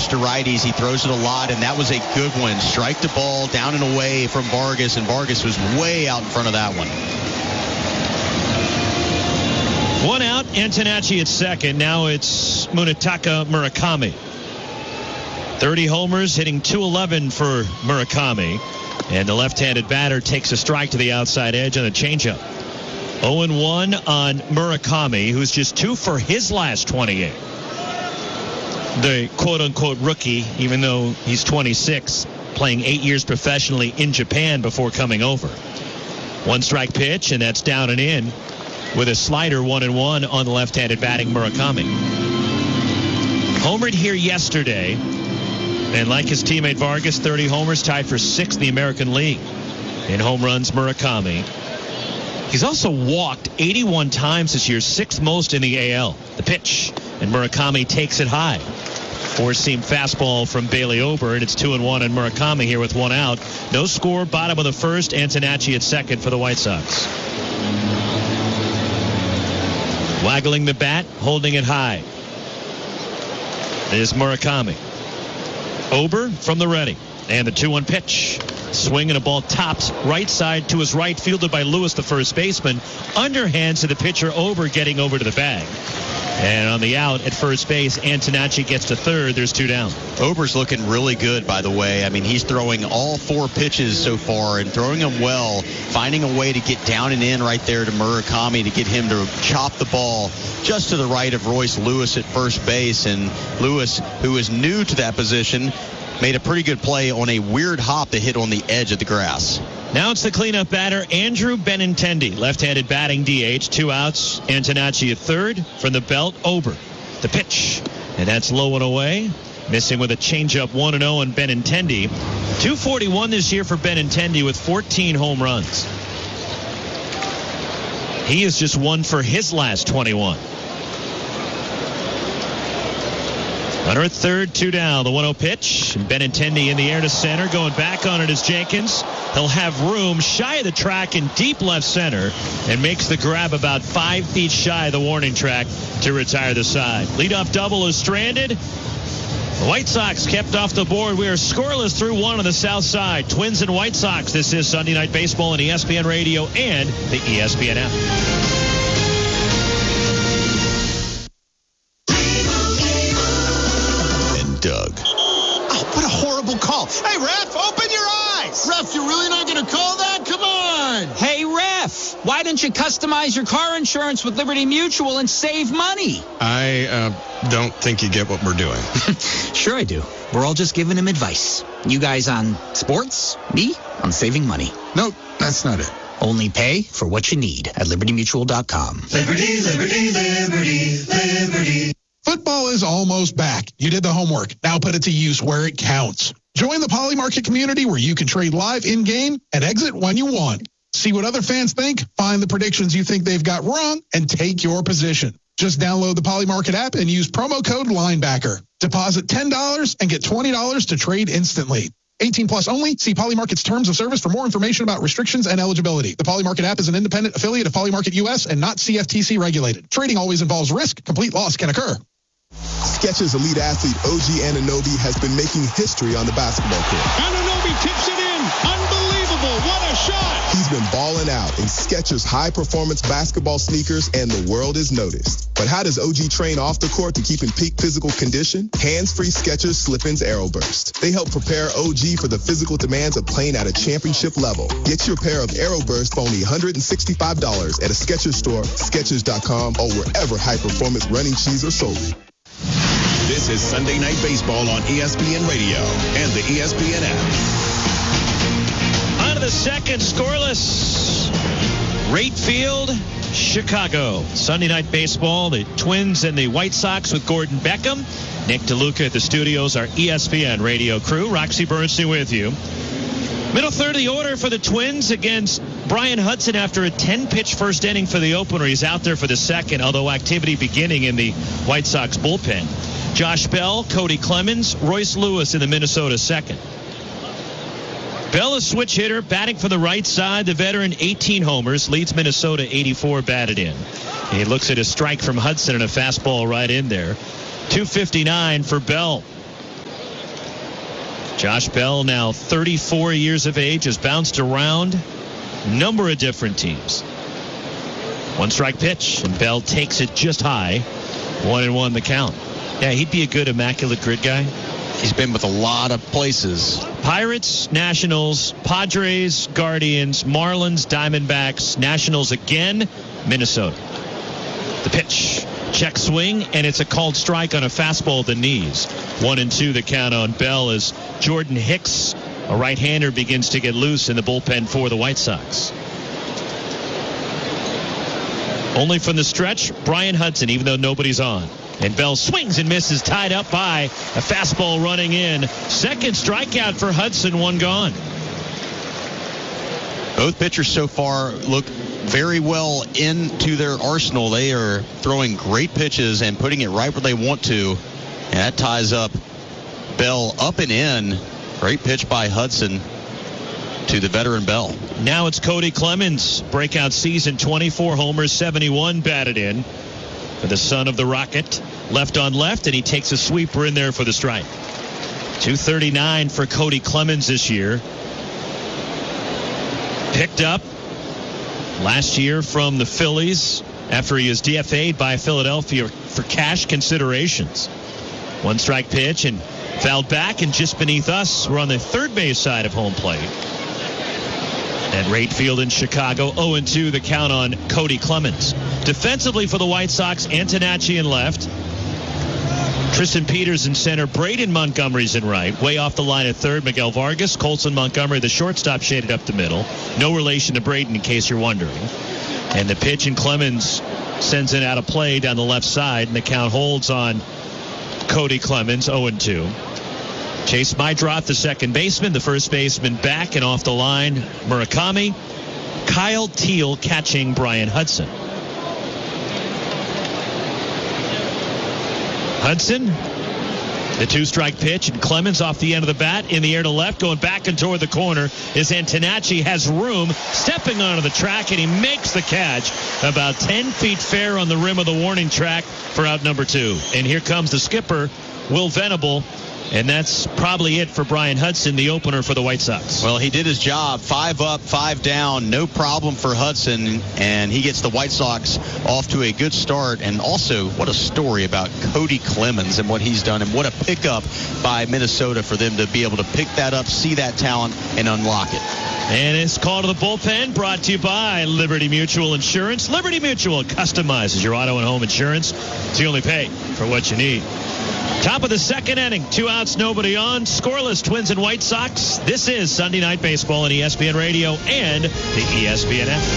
pitch to righties. He throws it a lot, and that was a good one. Strike the ball down and away from Vargas, and Vargas was way out in front of that one. One out, Antonacci at second. Now it's Munetaka Murakami. 30 homers, hitting .211 for Murakami. And the left-handed batter takes a strike to the outside edge on a changeup. 0-1 on Murakami, who's just 2 for his last 28. The quote-unquote rookie, even though he's 26, playing 8 years professionally in Japan before coming over. One strike pitch, and that's down and in with a slider. 1-1 on the left-handed batting Murakami. Homered here yesterday, and like his teammate Vargas, 30 homers, tied for 6th in the American League in home runs. Murakami. He's also walked 81 times this year, 6th most in the AL. The pitch, and Murakami takes it high. Four-seam fastball from Bailey Ober, and it's 2-1 on Murakami here with one out. No score, bottom of the first. Antonacci at second for the White Sox. Waggling the bat, holding it high is Murakami. Ober from the ready, and the 2-1 pitch. Swing and a ball tops right side to his right, fielded by Lewis, the first baseman. Underhand to the pitcher, Ober getting over to the bag. And on the out at first base, Antonacci gets to third. There's 2 down. Ober's looking really good, by the way. I mean, he's throwing all 4 pitches so far and throwing them well, finding a way to get down and in right there to Murakami to get him to chop the ball just to the right of Royce Lewis at first base. And Lewis, who is new to that position, made a pretty good play on a weird hop that hit on the edge of the grass. Now it's the cleanup batter, Andrew Benintendi. Left-handed batting DH, 2 outs. Antonacci at third. From the belt, Ober. The pitch, and that's low and away. Missing with a changeup. 1-0 on Benintendi. .241 this year for Benintendi with 14 home runs. He is just 1 for his last 21. Runner at third, 2 down. The 1-0 pitch. Benintendi in the air to center. Going back on it is Jenkins. He'll have room shy of the track in deep left center and makes the grab about 5 feet shy of the warning track to retire the side. Leadoff double is stranded. The White Sox kept off the board. We are scoreless through 1 on the south side. Twins and White Sox. This is Sunday Night Baseball on ESPN Radio and the ESPN app. Doug. Oh, what a horrible call. Hey, ref, open your eyes. Ref, you're really not going to call that? Come on. Hey, ref, why don't you customize your car insurance with Liberty Mutual and save money? I don't think you get what we're doing. Sure I do. We're all just giving him advice. You guys on sports, me on saving money. Nope, that's not it. Only pay for what you need at libertymutual.com. Liberty, liberty, liberty, liberty. Football is almost back. You did the homework. Now put it to use where it counts. Join the Poly Market community where you can trade live in-game and exit when you want. See what other fans think, find the predictions you think they've got wrong, and take your position. Just download the Poly Market app and use promo code LINEBACKER. Deposit $10 and get $20 to trade instantly. 18 plus only. See Poly Market's terms of service for more information about restrictions and eligibility. The Poly Market app is an independent affiliate of Poly Market US and not CFTC regulated. Trading always involves risk. Complete loss can occur. Skechers elite athlete OG Anunoby has been making history on the basketball court. Anunoby tips it in. Unbelievable. What a shot. He's been balling out in Skechers high-performance basketball sneakers, and the world has noticed. But how does OG train off the court to keep in peak physical condition? Hands-free Skechers Slip-ins Aeroburst. They help prepare OG for the physical demands of playing at a championship level. Get your pair of Aeroburst for only $165 at a Skechers store, Skechers.com, or wherever high-performance running shoes are sold. This is Sunday Night Baseball on ESPN Radio and the ESPN app. On to the second, scoreless. Rate Field, Chicago. Sunday Night Baseball, the Twins and the White Sox with Gordon Beckham. Nick DeLuca at the studios, our ESPN radio crew. Roxy Bernstein with you. Middle third of the order for the Twins against Brian Hudson after a 10-pitch first inning for the opener. He's out there for the second, although activity beginning in the White Sox bullpen. Josh Bell, Cody Clemens, Royce Lewis in the Minnesota second. Bell, a switch hitter, batting from the right side. The veteran, 18 homers, leads Minnesota 84 batted in. He looks at his strike from Hudson and a fastball right in there. 259 for Bell. Josh Bell, now 34 years of age, has bounced around a number of different teams. 1-strike pitch, and Bell takes it just high. 1-1 the count. Yeah, he'd be a good immaculate grid guy. He's been with a lot of places. Pirates, Nationals, Padres, Guardians, Marlins, Diamondbacks, Nationals again, Minnesota. The pitch, check swing, and it's a called strike on a fastball at the knees. 1-2 the count on Bell as Jordan Hicks, a right-hander, begins to get loose in the bullpen for the White Sox. Only from the stretch, Brian Hudson, even though nobody's on. And Bell swings and misses, tied up by a fastball running in. Second strikeout for Hudson, 1 gone. Both pitchers so far look very well into their arsenal. They are throwing great pitches and putting it right where they want to. And that ties up Bell up and in. Great pitch by Hudson to the veteran Bell. Now it's Cody Clemens. Breakout season, 24 homers, 71 batted in for the son of the Rocket. Left on left, and he takes a sweeper in there for the strike. 239 for Cody Clemens this year. Picked up last year from the Phillies after he was DFA'd by Philadelphia for cash considerations. 1-strike pitch and fouled back, and just beneath us, we're on the third base side of home plate. At right field in Chicago, 0-2 the count on Cody Clemens. Defensively for the White Sox, Antonacci in left. Tristan Peters in center. Braden Montgomery's in right. Way off the line at third, Miguel Vargas. Colson Montgomery, the shortstop, shaded up the middle. No relation to Braden, in case you're wondering. And the pitch, and Clemens sends it out of play down the left side, and the count holds on Cody Clemens, 0-2. Chase Mydroth, the second baseman. The first baseman back and off the line, Murakami. Kyle Teal catching Brian Hudson. Hudson, the 2-strike pitch, and Clemens off the end of the bat, in the air to left, going back and toward the corner as Antonacci has room, stepping onto the track, and he makes the catch about 10 feet fair on the rim of the warning track for out number 2. And here comes the skipper, Will Venable. And that's probably it for Brian Hudson, the opener for the White Sox. Well, he did his job. 5 up, 5 down. No problem for Hudson. And he gets the White Sox off to a good start. And also, what a story about Cody Clemens and what he's done. And what a pickup by Minnesota for them to be able to pick that up, see that talent, and unlock it. And it's call to the bullpen, brought to you by Liberty Mutual Insurance. Liberty Mutual customizes your auto and home insurance, so you only pay for what you need. Top of the second inning, 2 outs, nobody on. Scoreless, Twins and White Sox. This is Sunday Night Baseball on ESPN Radio and the ESPN app.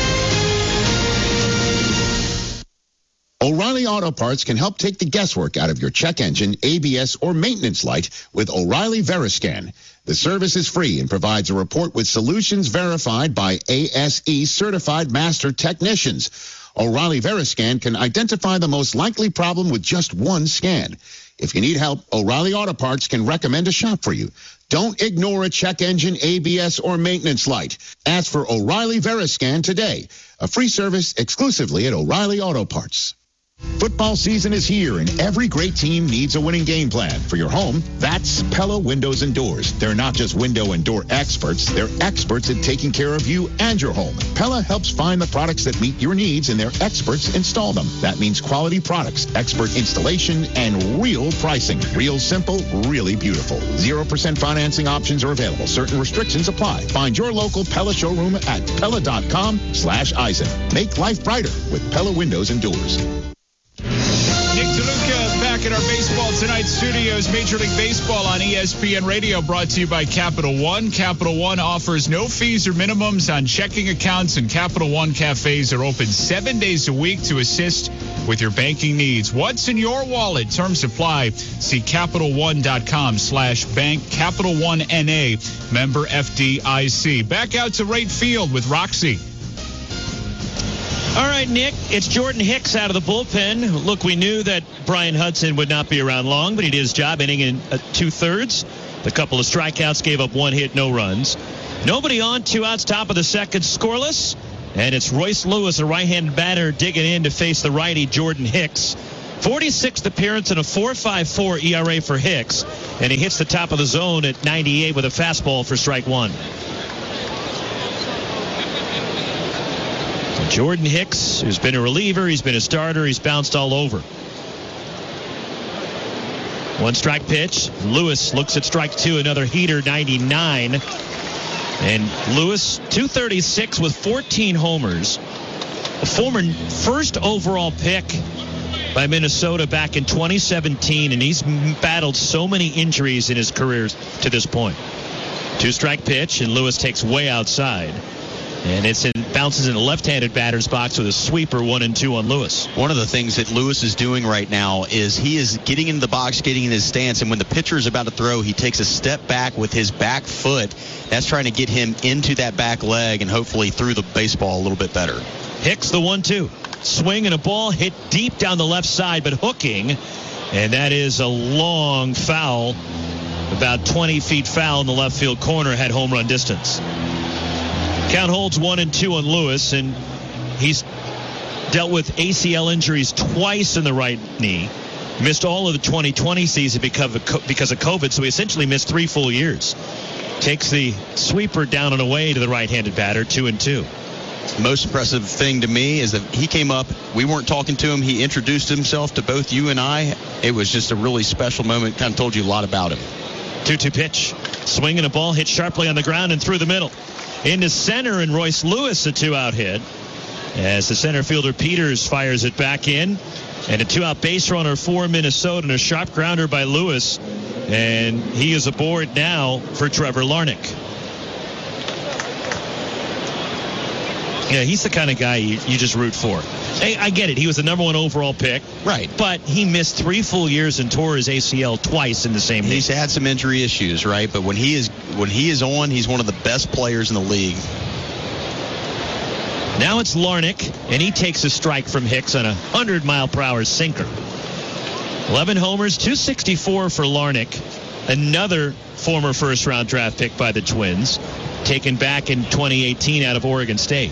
O'Reilly Auto Parts can help take the guesswork out of your check engine, ABS, or maintenance light with O'Reilly Veriscan. The service is free and provides a report with solutions verified by ASE certified master technicians. O'Reilly Veriscan can identify the most likely problem with just one scan. If you need help, O'Reilly Auto Parts can recommend a shop for you. Don't ignore a check engine, ABS, or maintenance light. Ask for O'Reilly Veriscan today. A free service exclusively at O'Reilly Auto Parts. Football season is here, and every great team needs a winning game plan. For your home, that's Pella Windows and Doors. They're not just window and door experts. They're experts at taking care of you and your home. Pella helps find the products that meet your needs, and their experts install them. That means quality products, expert installation, and real pricing. Real simple, really beautiful. 0% financing options are available. Certain restrictions apply. Find your local Pella showroom at Pella.com/Eisen. Make life brighter with Pella Windows and Doors. Nick DeLuca back at our Baseball Tonight studios. Major League Baseball on ESPN Radio, brought to you by Capital One. Capital One offers no fees or minimums on checking accounts, and Capital One cafes are open 7 days a week to assist with your banking needs. What's in your wallet? Terms apply. See CapitalOne.com/bank. Capital One NA, member FDIC. Back out to right field with Roxy. All right, Nick, it's Jordan Hicks out of the bullpen. Look, we knew that Brian Hudson would not be around long, but he did his job, inning in 2/3. A couple of strikeouts, gave up 1 hit, no runs. Nobody on, 2 outs, top of the second, scoreless. And it's Royce Lewis, a right-handed batter, digging in to face the righty Jordan Hicks. 46th appearance and a 4.54 ERA for Hicks. And he hits the top of the zone at 98 with a fastball for strike one. Jordan Hicks, who's been a reliever, he's been a starter, he's bounced all over. One strike pitch. Lewis looks at strike two, another heater, 99. And Lewis, 236 with 14 homers. A former first overall pick by Minnesota back in 2017, and he's battled so many injuries in his career to this point. Two strike pitch, and Lewis takes way outside. And bounces in the left-handed batter's box with a sweeper, 1-2 on Lewis. One of the things that Lewis is doing right now is he is getting in the box, getting in his stance, and when the pitcher is about to throw, he takes a step back with his back foot. That's trying to get him into that back leg and hopefully through the baseball a little bit better. Hicks, the 1-2. Swing and a ball hit deep down the left side, but hooking. And that is a long foul, about 20 feet foul in the left field corner, had home run distance. Count holds 1-2 on Lewis, and he's dealt with ACL injuries twice in the right knee. Missed all of the 2020 season because of COVID, so he essentially missed 3 full years. Takes the sweeper down and away to the right-handed batter, 2-2. The most impressive thing to me is that he came up. We weren't talking to him. He introduced himself to both you and I. It was just a really special moment. Kind of told you a lot about him. 2-2 pitch. Swing and a ball hit sharply on the ground and through the middle. Into center, and Royce Lewis, a 2-out hit. As the center fielder Peters fires it back in. And a 2-out base runner for Minnesota, and a sharp grounder by Lewis. And he is aboard now for Trevor Larnach. Yeah, he's the kind of guy you just root for. Hey, I get it. He was the number 1 overall pick. Right. But he missed 3 full years and tore his ACL twice in the same knee. He's had some injury issues, right? But when he is on, he's one of the best players in the league. Now it's Larnach, and he takes a strike from Hicks on a 100-mile-per-hour sinker. 11 homers, 264 for Larnach. Another former first-round draft pick by the Twins, taken back in 2018 out of Oregon State.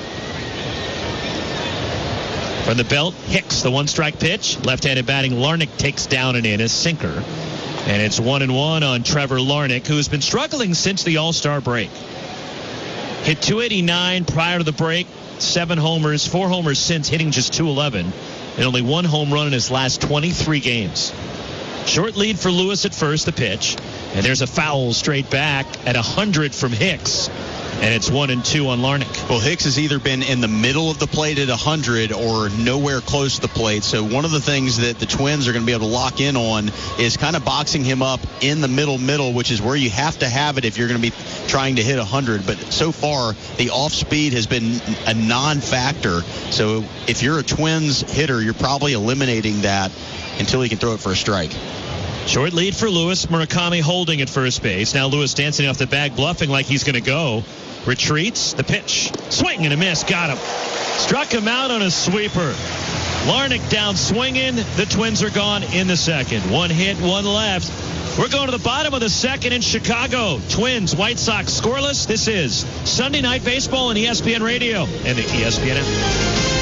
From the belt, Hicks, the 1-strike pitch. Left-handed batting, Larnach takes down and in a sinker. And it's 1-1 on Trevor Larnach, who has been struggling since the All-Star break. Hit 289 prior to the break, 7 homers, 4 homers since, hitting just 211, and only 1 home run in his last 23 games. Short lead for Lewis at first, the pitch. And there's a foul straight back at 100 from Hicks. And it's 1-2 on Larnach. Well, Hicks has either been in the middle of the plate at 100 or nowhere close to the plate. So one of the things that the Twins are going to be able to lock in on is kind of boxing him up in the middle, which is where you have to have it if you're going to be trying to hit 100. But so far, the off speed has been a non-factor. So if you're a Twins hitter, you're probably eliminating that until he can throw it for a strike. Short lead for Lewis. Murakami holding at first base. Now Lewis dancing off the bag, bluffing like he's going to go. Retreats. The pitch. Swing and a miss. Got him. Struck him out on a sweeper. Larnach down swinging. The Twins are gone in the second. 1 hit, 1 left. We're going to the bottom of the second in Chicago. Twins, White Sox scoreless. This is Sunday Night Baseball on ESPN Radio and the ESPN app.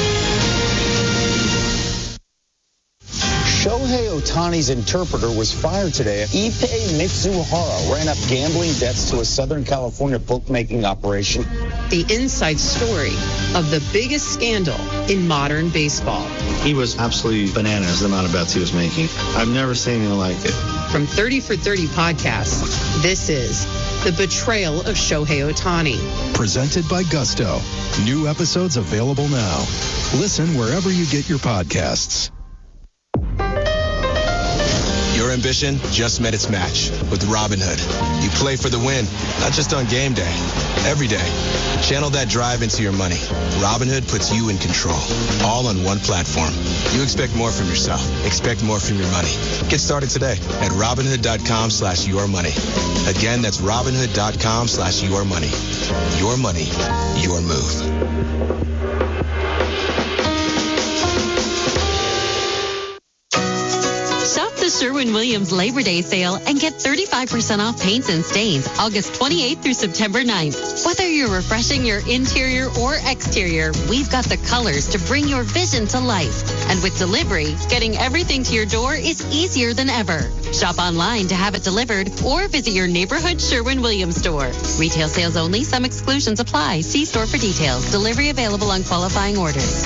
Shohei Ohtani's interpreter was fired today. Ippei Mitsuhara ran up gambling debts to a Southern California bookmaking operation. The inside story of the biggest scandal in modern baseball. He was absolutely bananas, the amount of bets he was making. I've never seen anything like it. From 30 for 30 podcasts, this is The Betrayal of Shohei Ohtani. Presented by Gusto. New episodes available now. Listen wherever you get your podcasts. Your ambition just met its match with Robinhood. You play for the win, not just on game day, every day. Channel that drive into your money. Robinhood puts you in control, all on one platform. You expect more from yourself. Expect more from your money. Get started today at Robinhood.com/yourmoney. Again, that's Robinhood.com/yourmoney. Your money, your move. the Sherwin-Williams Labor Day sale and get 35% off paints and stains August 28th through September 9th. Whether you're refreshing your interior or exterior, we've got the colors to bring your vision to life. And with delivery, getting everything to your door is easier than ever. Shop online to have it delivered or visit your neighborhood Sherwin-Williams store. Retail sales only. Some exclusions apply. See store for details. Delivery available on qualifying orders.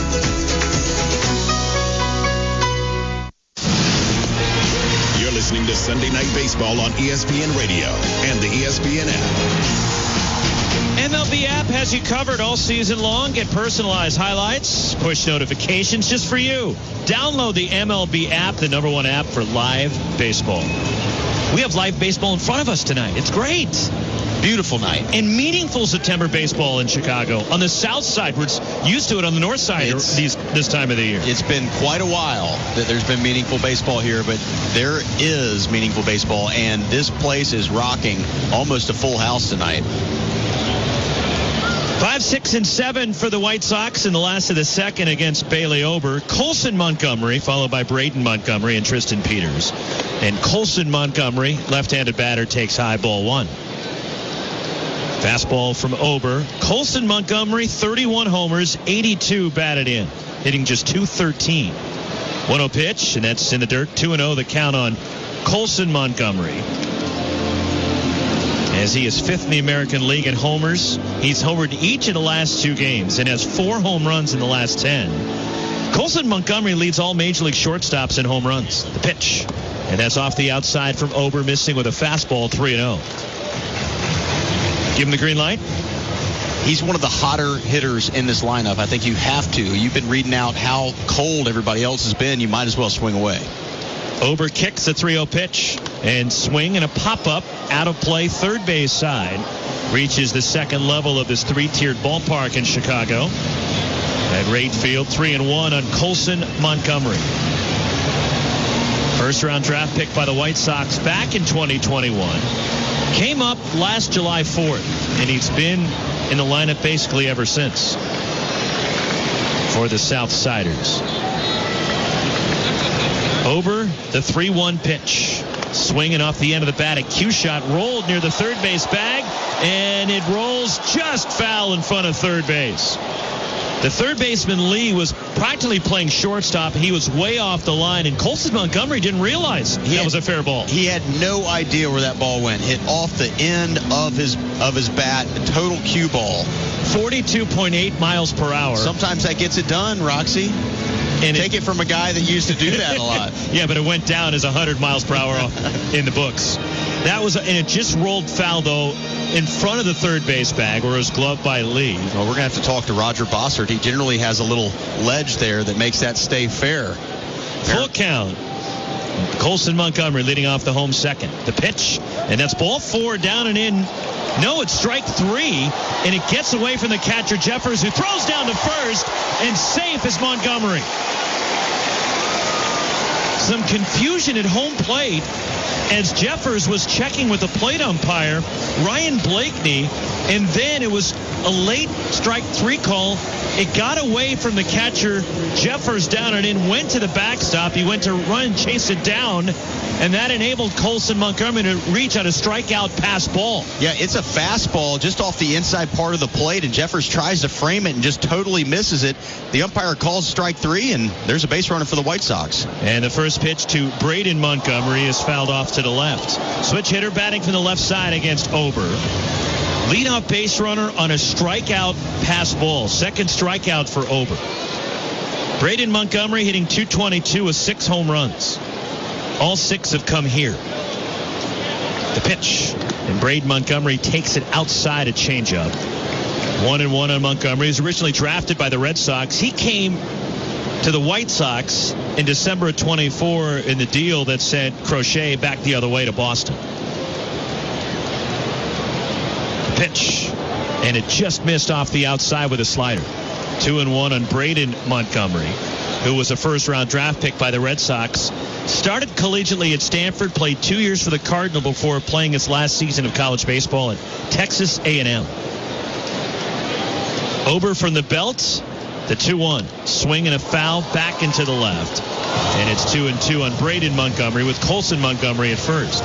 You're listening to Sunday Night Baseball on ESPN Radio and the ESPN app. MLB app has you covered all season long. Get personalized highlights, push notifications just for you. Download the MLB app, the #1 app for live baseball. We have live baseball in front of us tonight. It's great. Beautiful night. And meaningful September baseball in Chicago. On the south side, we're used to it on the north side this time of the year. It's been quite a while that there's been meaningful baseball here, but there is meaningful baseball, and this place is rocking. Almost a full house tonight. 5, 6, and 7 for the White Sox in the last of the second against Bailey Ober. Colson Montgomery, followed by Braden Montgomery and Tristan Peters. And Colson Montgomery, left-handed batter, takes high, ball 1. Fastball from Ober. Colson Montgomery, 31 homers, 82 batted in, hitting just .213. 1-0 pitch, and that's in the dirt. 2-0 the count on Colson Montgomery. As he is 5th in the American League in homers. He's homered each of the last 2 games and has 4 home runs in the last 10. Colson Montgomery leads all Major League shortstops in home runs. The pitch, and that's off the outside from Ober, missing with a fastball, 3-0. Give him the green light. He's one of the hotter hitters in this lineup. I think you have to. You've been reading out how cold everybody else has been. You might as well swing away. Ober kicks a 3-0 pitch and swing and a pop-up out of play third base side. Reaches the second level of this 3-tiered ballpark in Chicago. At Rate Field, 3-1 on Colson Montgomery. First-round draft pick by the White Sox back in 2021. Came up last July 4th, and he's been in the lineup basically ever since for the Southsiders. Ober, the 3-1 pitch. Swinging off the end of the bat, a cue shot rolled near the third base bag, and it rolls just foul in front of third base. The third baseman, Lee, was practically playing shortstop. He was way off the line, and Colson Montgomery didn't realize that was a fair ball. He had no idea where that ball went. Hit off the end of his bat, a total cue ball. 42.8 miles per hour. Sometimes that gets it done, Roxy. And take it from a guy that used to do that a lot. Yeah, but it went down as 100 miles per hour in the books. That was, and it just rolled foul, though, in front of the third base bag, where it was gloved by Lee. Well, we're going to have to talk to Roger Bossert. He generally has a little ledge there that makes that stay fair. Full count. Colson Montgomery leading off the home second. The pitch, and that's ball 4 down and in. No, it's strike 3, and it gets away from the catcher, Jeffers, who throws down to first, and safe is Montgomery. Some confusion at home plate as Jeffers was checking with the plate umpire, Ryan Blakeney, and then it was a late strike 3 call. It got away from the catcher, Jeffers, down and in, went to the backstop. He went to run and chase it down, and that enabled Colson Montgomery to reach on a strikeout pass ball. Yeah, it's a fastball just off the inside part of the plate, and Jeffers tries to frame it and just totally misses it. The umpire calls strike 3, and there's a base runner for the White Sox. And the first pitch to Braden Montgomery is fouled off to the left. Switch hitter batting from the left side against Ober. Leadoff base runner on a strikeout pass ball. Second strikeout for Ober. Braden Montgomery hitting .222 with 6 home runs. All 6 have come here. The pitch. And Braden Montgomery takes it outside a changeup. 1-1 on Montgomery. He was originally drafted by the Red Sox. He came to the White Sox in December of 24 in the deal that sent Crochet back the other way to Boston. Pitch, and it just missed off the outside with a slider. 2-1 on Braden Montgomery, who was a first-round draft pick by the Red Sox. Started collegiately at Stanford, played 2 years for the Cardinal before playing his last season of college baseball at Texas A&M. Ober from the belt, The 2-1. Swing and a foul back into the left. And it's 2-2 on Braden Montgomery with Colson Montgomery at first.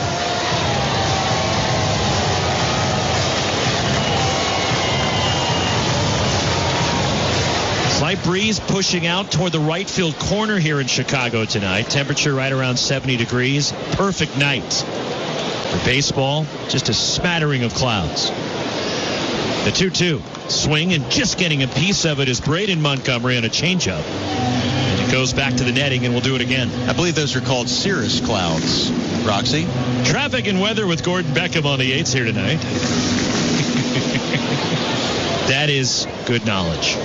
Slight breeze pushing out toward the right field corner here in Chicago tonight. Temperature right around 70 degrees. Perfect night for baseball. Just a smattering of clouds. The 2-2. Swing and just getting a piece of it is Braden Montgomery on a changeup. And it goes back to the netting, and we'll do it again. I believe those are called cirrus clouds, Roxy. Traffic and weather with Gordon Beckham on the 8s here tonight. That is good knowledge.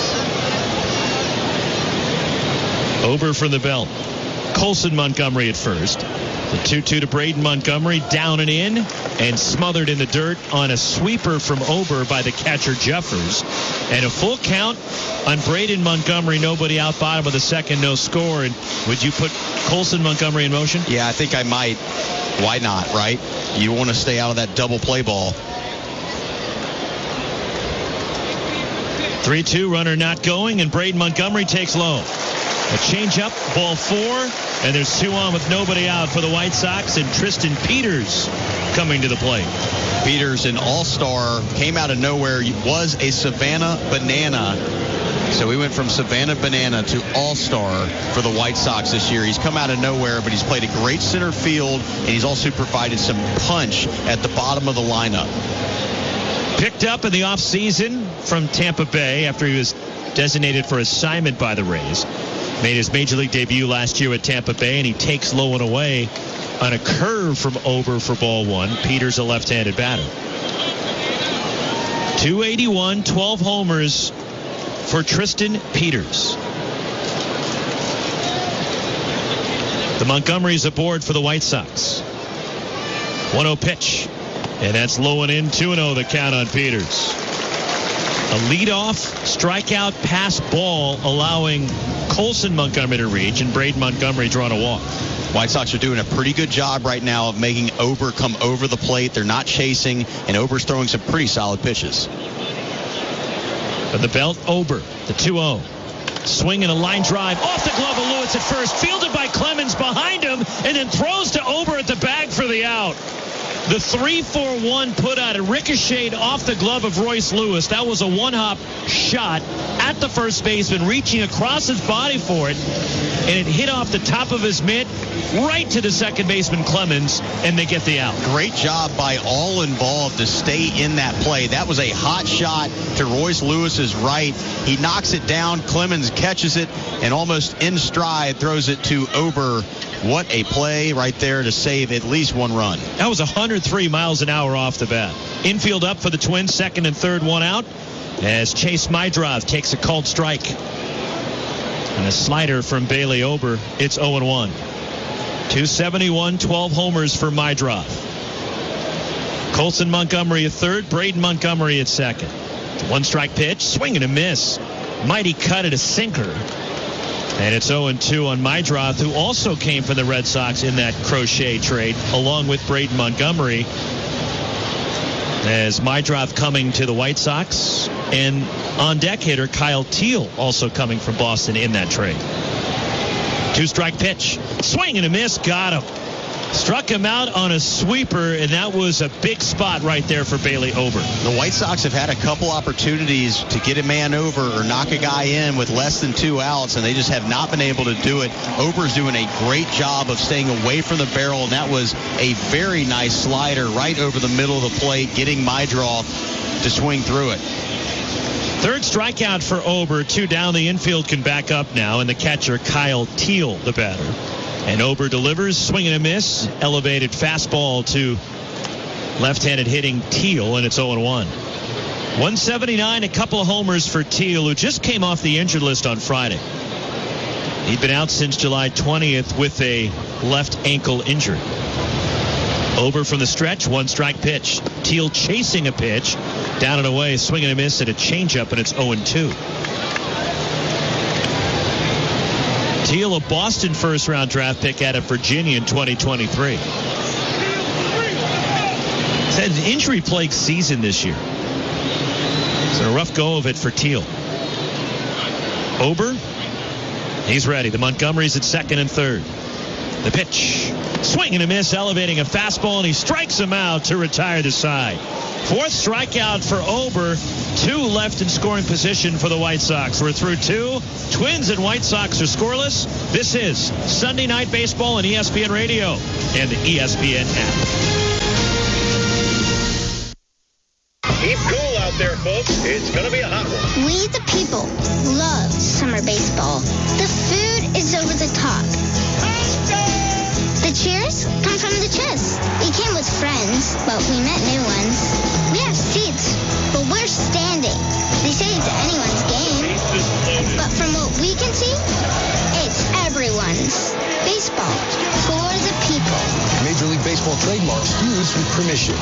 Ober from the belt. Colson Montgomery at first. The 2-2 to Braden Montgomery, down and in, and smothered in the dirt on a sweeper from Ober by the catcher Jeffers. And a full count on Braden Montgomery, nobody out, bottom of the second, no score. And would you put Colson Montgomery in motion? Yeah, I think I might. Why not, right? You want to stay out of that double play ball. 3-2, runner not going, and Braden Montgomery takes low. A changeup, ball 4, and there's 2 on with nobody out for the White Sox, and Tristan Peters coming to the plate. Peters, an all-star, came out of nowhere, was a Savannah Banana. So he went from Savannah Banana to all-star for the White Sox this year. He's come out of nowhere, but he's played a great center field, and he's also provided some punch at the bottom of the lineup. Picked up in the offseason from Tampa Bay after he was designated for assignment by the Rays. Made his Major League debut last year at Tampa Bay, and he takes low and away on a curve from Ober for ball 1. Peters, a left-handed batter. 281, 12 homers for Tristan Peters. The Montgomery's aboard for the White Sox. 1-0 pitch, and that's low and in. 2-0 the count on Peters. A leadoff strikeout pass ball allowing Colson Montgomery to reach, and Braden Montgomery drawing a walk. White Sox are doing a pretty good job right now of making Ober come over the plate. They're not chasing, and Ober's throwing some pretty solid pitches. But the belt, Ober, the 2-0. Swing and a line drive off the glove of Lewis at first, fielded by Clemens behind him, and then throws to Ober at the bag for the out. The 3-4-1 put out, it ricocheted off the glove of Royce Lewis. That was a one-hop shot at the first baseman, reaching across his body for it, and it hit off the top of his mitt right to the second baseman Clemens, and they get the out. Great job by all involved to stay in that play. That was a hot shot to Royce Lewis's right. He knocks it down. Clemens catches it and almost in stride throws it to Ober. What a play right there to save at least one run. That was 103 miles an hour off the bat. Infield up for the Twins, second and third, one out, as Chase Mydrov takes a called strike. And a slider from Bailey Ober. It's 0-1. 271, 12 homers for Mydrov. Colson Montgomery at third, Braden Montgomery at second. One strike pitch, swing and a miss. Mighty cut at a sinker. And it's 0-2 on Mydrov, who also came from the Red Sox in that Crochet trade, along with Braden Montgomery. As Mydrov coming to the White Sox, and on deck hitter Kyle Teal also coming from Boston in that trade. 2-strike pitch, swing and a miss, got him. Struck him out on a sweeper, and that was a big spot right there for Bailey Ober. The White Sox have had a couple opportunities to get a man over or knock a guy in with less than 2 outs, and they just have not been able to do it. Ober's doing a great job of staying away from the barrel, and that was a very nice slider right over the middle of the plate, getting Mydrov to swing through it. Third strikeout for Ober. 2 down. The infield can back up now, and the catcher Kyle Teal, the batter. And Ober delivers, swing and a miss, elevated fastball to left-handed hitting Teal, and it's 0-1. 179, a couple of homers for Teal, who just came off the injured list on Friday. He'd been out since July 20th with a left ankle injury. Ober from the stretch, 1-strike pitch. Teal chasing a pitch, down and away, swing and a miss at a changeup, and it's 0-2. Teal, a Boston first-round draft pick out of Virginia in 2023. He's had an injury-plagued season this year. It's a rough go of it for Teal. Ober, he's ready. The Montgomery's at second and third. The pitch. Swing and a miss, elevating a fastball, and he strikes him out to retire the side. Fourth strikeout for Ober. 2 left in scoring position for the White Sox. We're through 2. Twins and White Sox are scoreless. This is Sunday Night Baseball on ESPN Radio and the ESPN app. Keep cool out there, folks. It's going to be a hot one. We, the people, love summer baseball. The food is over the top. The cheers come from the chest. We came with friends, but we met new ones. We have seats, but we're standing. They say it's anyone's game, but from what we can see, it's everyone's. Baseball for the people. Major League Baseball trademarks used with permission.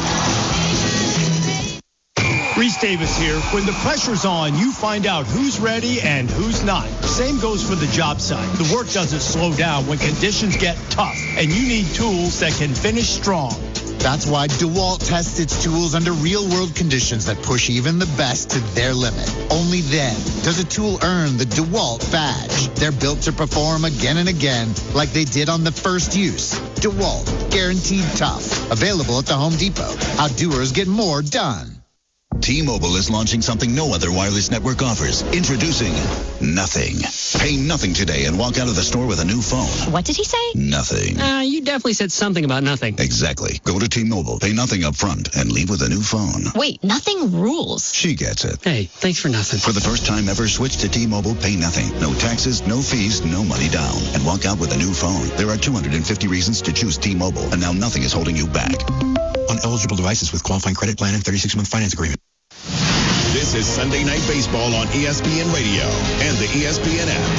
Reese Davis here. When the pressure's on, you find out who's ready and who's not. Same goes for the job site. The work doesn't slow down when conditions get tough, and you need tools that can finish strong. That's why DeWalt tests its tools under real-world conditions that push even the best to their limit. Only then does a tool earn the DeWalt badge. They're built to perform again and again like they did on the first use. DeWalt, guaranteed tough. Available at the Home Depot. How doers get more done. T-Mobile is launching something no other wireless network offers. Introducing Nothing. Pay nothing today and walk out of the store with a new phone. What did he say? Nothing. You definitely said something about nothing. Exactly. Go to T-Mobile, pay nothing up front, and leave with a new phone. Wait, nothing rules. She gets it. Hey, thanks for nothing. For the first time ever, switch to T-Mobile, pay nothing. No taxes, no fees, no money down. And walk out with a new phone. There are 250 reasons to choose T-Mobile, and now nothing is holding you back. On eligible devices with qualifying credit plan and 36-month finance agreement. This is Sunday Night Baseball on ESPN Radio and the ESPN app.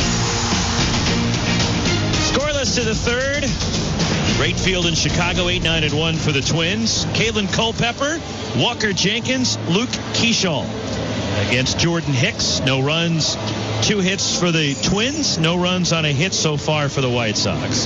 Scoreless to the third. Ratefield in Chicago, 8-9-1 for the Twins. Kalen Culpepper, Walker Jenkins, Luke Keeschall. Against Jordan Hicks, no runs, 2 hits for the Twins, no runs on a hit so far for the White Sox.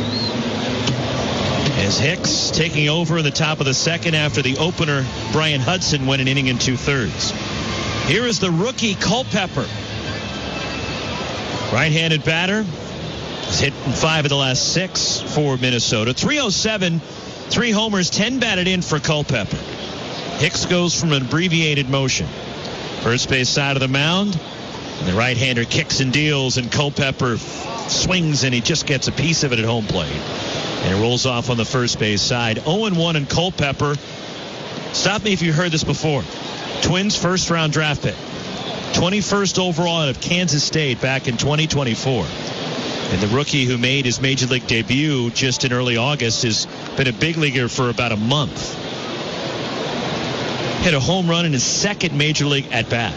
As Hicks taking over in the top of the second after the opener, Brian Hudson went an inning and 2/3. Here is the rookie Culpepper. Right-handed batter. He's hit in 5 of the last 6 for Minnesota. 307, 3 homers, 10 batted in for Culpepper. Hicks goes from an abbreviated motion. First base side of the mound. And the right-hander kicks and deals, and Culpepper swings, and he just gets a piece of it at home plate. And it rolls off on the first base side. 0-1 in Culpepper. Stop me if you heard this before. Twins first-round draft pick. 21st overall out of Kansas State back in 2024. And the rookie who made his Major League debut just in early August has been a big leaguer for about a month. Hit a home run in his second Major League at-bat.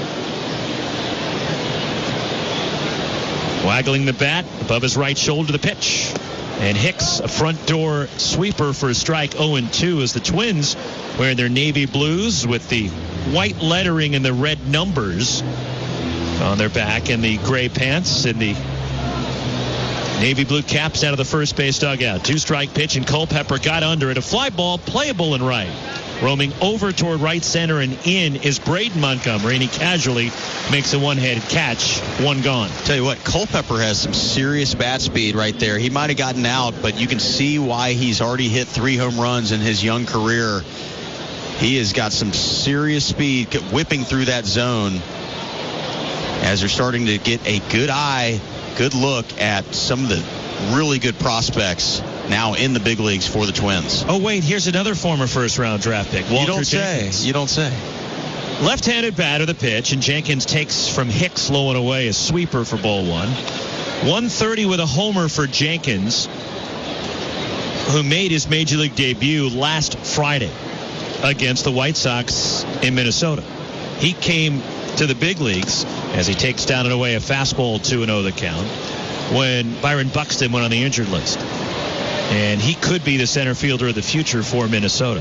Waggling the bat above his right shoulder, the pitch. And Hicks, a front door sweeper for a strike, 0-2 as the Twins wearing their navy blues with the white lettering and the red numbers on their back and the gray pants and the navy blue caps out of the first base dugout. 2-strike pitch, and Culpepper got under it. A fly ball playable in right. Roaming over toward right center and in is Braden Montgomery, and he casually makes a one-handed catch. 1 gone. Tell you what, Culpepper has some serious bat speed right there. He might have gotten out, but you can see why he's already hit 3 home runs in his young career. He has got some serious speed whipping through that zone as they're starting to get a good eye, good look at some of the really good prospects now in the big leagues for the Twins. Oh, wait, here's another former first-round draft pick, Walker Jenkins. You don't say. Left-handed batter, the pitch, and Jenkins takes from Hicks low and away, a sweeper for ball 1. 130 with a homer for Jenkins, who made his Major League debut last Friday against the White Sox in Minnesota. He came to the big leagues as he takes down and away a fastball, 2-0 the count, when Byron Buxton went on the injured list. And he could be the center fielder of the future for Minnesota.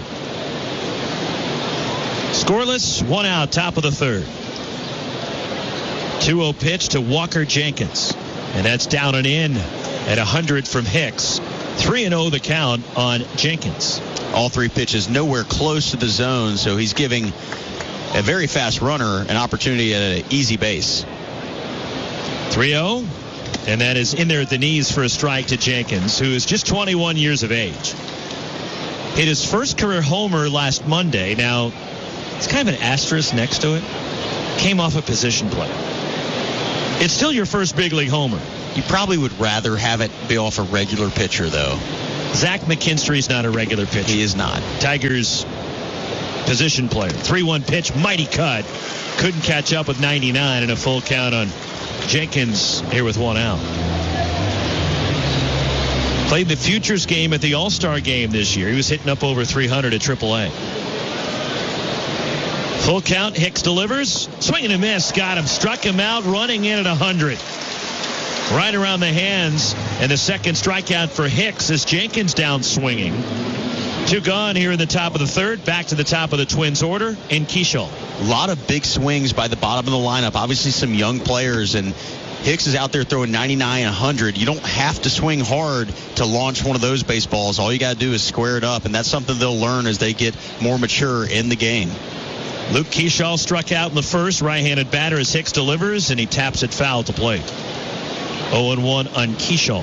Scoreless, 1 out, top of the third. 2-0 pitch to Walker Jenkins. And that's down and in at 100 from Hicks. 3-0 the count on Jenkins. All 3 pitches nowhere close to the zone, so he's giving a very fast runner an opportunity at an easy base. 3-0. And that is in there at the knees for a strike to Jenkins, who is just 21 years of age. Hit his first career homer last Monday. Now, it's kind of an asterisk next to it. Came off a position play. It's still your first big league homer. You probably would rather have it be off a regular pitcher, though. Zach McKinstry's not a regular pitcher. He is not. Tigers position player. 3-1 pitch, mighty cut. Couldn't catch up with 99 and a full count on Jenkins here with 1 out. Played the Futures game at the All-Star game this year. He was hitting up over 300 at AAA. Full count, Hicks delivers. Swing and a miss, got him. Struck him out, running in at 100. Right around the hands, and the second strikeout for Hicks as Jenkins down swinging. 2 gone here in the top of the third. Back to the top of the Twins order in Keishall. A lot of big swings by the bottom of the lineup. Obviously some young players, and Hicks is out there throwing 99, 100. You don't have to swing hard to launch one of those baseballs. All you got to do is square it up, and that's something they'll learn as they get more mature in the game. Luke Keishall struck out in the first. Right-handed batter as Hicks delivers, and he taps it foul to plate. 0-1 on Keishall.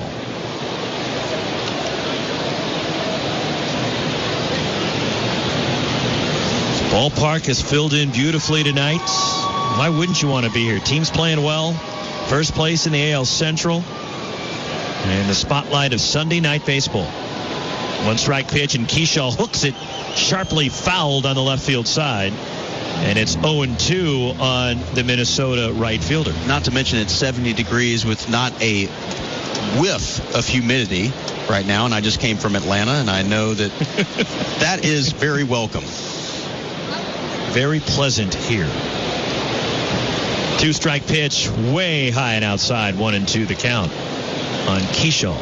Ballpark is filled in beautifully tonight. Why wouldn't you want to be here? Team's playing well. First place in the AL Central. And the spotlight of Sunday night baseball. 1 strike pitch, and Keishall hooks it sharply fouled on the left field side. And it's 0-2 on the Minnesota right fielder. Not to mention it's 70 degrees with not a whiff of humidity right now. And I just came from Atlanta, and I know that that is very welcome. Very pleasant here. 2-strike pitch, way high and outside. 1-2 the count on Keishall.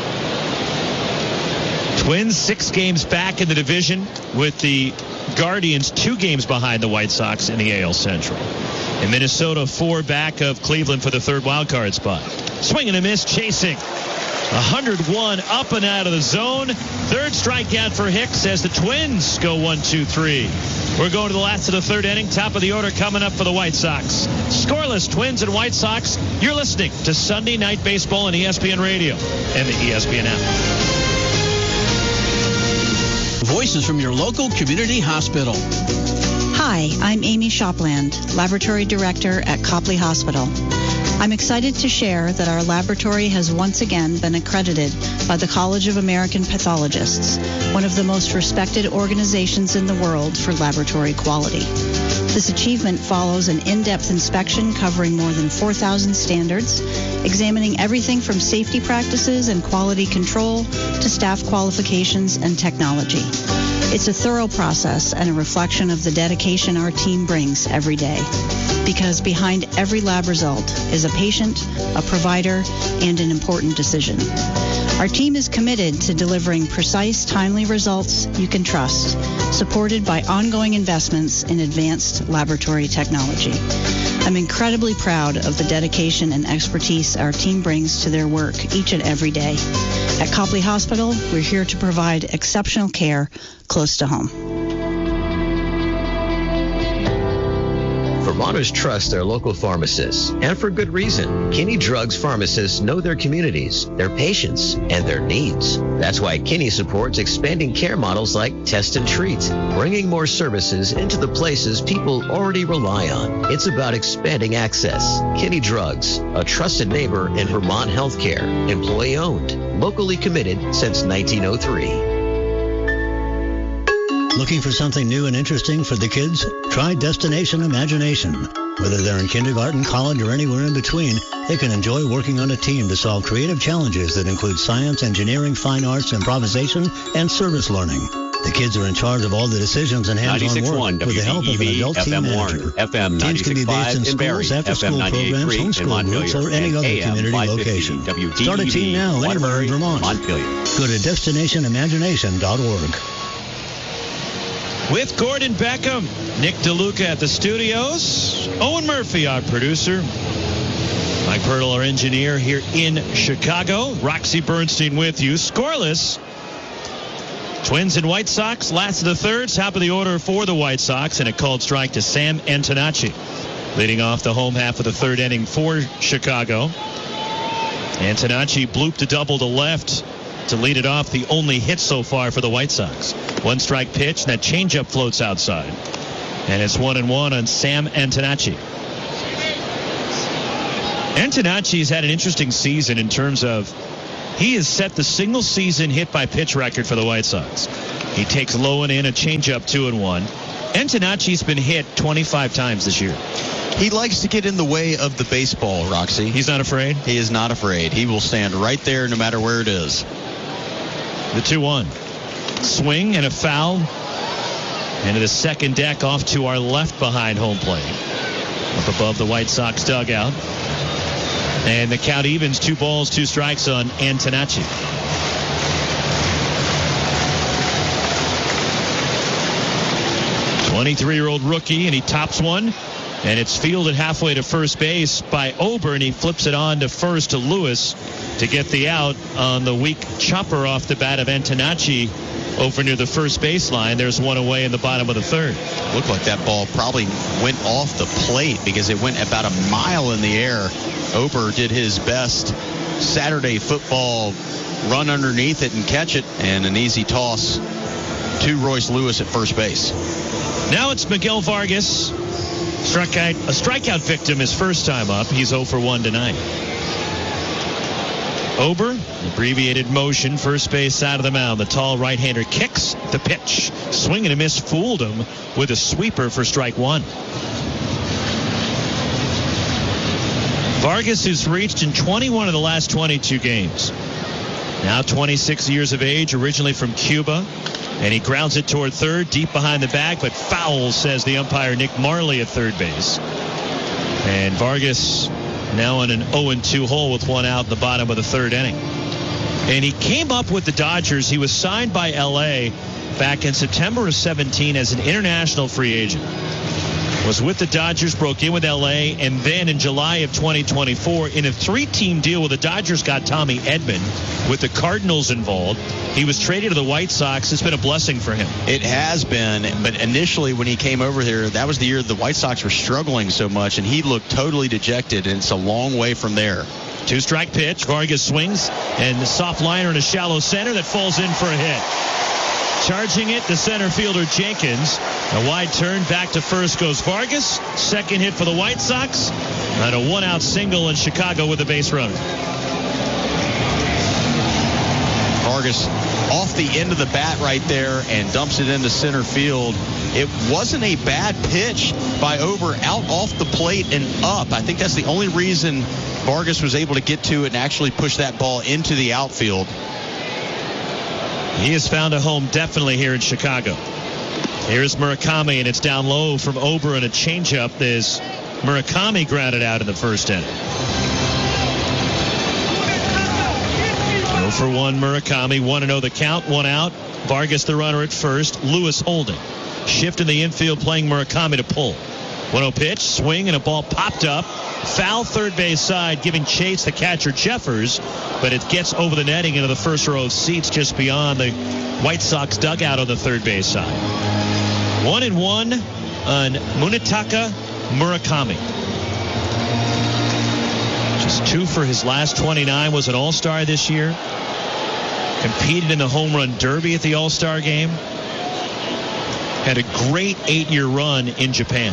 Twins 6 games back in the division, with the Guardians 2 games behind the White Sox in the AL Central. And Minnesota 4 back of Cleveland for the 3rd wild card spot. Swing and a miss, chasing. 101 up and out of the zone. 3rd strikeout for Hicks as the Twins go 1-2-3. We're going to the last of the 3rd inning. Top of the order coming up for the White Sox. Scoreless, Twins and White Sox. You're listening to Sunday Night Baseball on ESPN Radio and the ESPN app. Voices from your local community hospital. Hi, I'm Amy Shopland, Laboratory Director at Copley Hospital. I'm excited to share that our laboratory has once again been accredited by the College of American Pathologists, one of the most respected organizations in the world for laboratory quality. This achievement follows an in-depth inspection covering more than 4,000 standards, examining everything from safety practices and quality control to staff qualifications and technology. It's a thorough process and a reflection of the dedication our team brings every day. Because behind every lab result is a patient, a provider, and an important decision. Our team is committed to delivering precise, timely results you can trust, supported by ongoing investments in advanced laboratory technology. I'm incredibly proud of the dedication and expertise our team brings to their work each and every day. At Copley Hospital, we're here to provide exceptional care close to home. Vermonters trust their local pharmacists, and for good reason. Kinney Drugs pharmacists know their communities, their patients, and their needs. That's why Kinney supports expanding care models like Test and Treat, bringing more services into the places people already rely on. It's about expanding access. Kinney Drugs, a trusted neighbor in Vermont healthcare, employee-owned, locally committed since 1903. Looking for something new and interesting for the kids? Try Destination Imagination. Whether they're in kindergarten, college, or anywhere in between, they can enjoy working on a team to solve creative challenges that include science, engineering, fine arts, improvisation, and service learning. The kids are in charge of all the decisions and hands-on work with the help of an adult team manager. Teams can be based in schools, after-school programs, homeschool groups, or any other community location. Start a team now anywhere in Vermont. Go to DestinationImagination.org. With Gordon Beckham, Nick DeLuca at the studios, Owen Murphy, our producer, Mike Pirtle, our engineer here in Chicago, Roxy Bernstein with you. Scoreless. Twins and White Sox, last of the third, top of the order for the White Sox, and a called strike to Sam Antonacci. Leading off the home half of the third inning for Chicago. Antonacci blooped a double to left to lead it off. The only hit so far for the White Sox. 1 strike pitch, and that changeup floats outside. And it's 1-1 on Sam Antonacci. Antonacci's had an interesting season in terms of he has set the single season hit by pitch record for the White Sox. He takes low and in a changeup 2-1. Antonacci's been hit 25 times this year. He likes to get in the way of the baseball, Roxy. He's not afraid? He is not afraid. He will stand right there no matter where it is. The 2-1. Swing and a foul. Into the second deck off to our left behind home plate. Up above the White Sox dugout. And the count evens. 2 balls, 2 strikes on Antonacci. '23-year-old rookie, and he tops one. And it's fielded halfway to first base by Ober, and he flips it on to first to Lewis to get the out on the weak chopper off the bat of Antonacci over near the first baseline. There's one away in the bottom of the third. Looked like that ball probably went off the plate because it went about a mile in the air. Ober did his best Saturday football run underneath it and catch it, and an easy toss to Royce Lewis at first base. Now it's Miguel Vargas. A strikeout victim his first time up. He's 0 for 1 tonight. Ober, abbreviated motion, first base side of the mound. The tall right-hander kicks the pitch. Swing and a miss, fooled him with a sweeper for strike 1. Vargas has reached in 21 of the last 22 games. Now 26 years of age, originally from Cuba. And he grounds it toward third, deep behind the bag, but foul, says the umpire Nick Marley at third base. And Vargas now on an 0-2 hole with 1 out in the bottom of the third inning. And he came up with the Dodgers. He was signed by L.A. back in September of 17 as an international free agent. Was with the Dodgers, broke in with L.A., and then in July of 2024, in a 3-team deal where the Dodgers got Tommy Edman with the Cardinals involved, he was traded to the White Sox. It's been a blessing for him. It has been, but initially when he came over here, that was the year the White Sox were struggling so much, and he looked totally dejected, and it's a long way from there. 2-strike pitch. Vargas swings, and the soft liner in a shallow center that falls in for a hit. Charging it, the center fielder Jenkins. A wide turn, back to first goes Vargas. Second hit for the White Sox. And a 1-out single in Chicago with a base runner. Vargas off the end of the bat right there and dumps it into center field. It wasn't a bad pitch by Ober, out off the plate and up. I think that's the only reason Vargas was able to get to it and actually push that ball into the outfield. He has found a home definitely here in Chicago. Here's Murakami, and it's down low from Ober and a changeup as Murakami grounded out in the first inning. 0 for 1 Murakami, 1-0 the count, 1 out. Vargas the runner at first, Lewis holding. Shift in the infield, playing Murakami to pull. 1-0 pitch, swing, and a ball popped up. Foul third base side, giving chase the catcher Jeffers, but it gets over the netting into the first row of seats just beyond the White Sox dugout on the third base side. 1-1 on Munetaka Murakami. Just 2 for his last 29. Was an All-Star this year. Competed in the Home Run Derby at the All-Star game. Had a great 8-year run in Japan.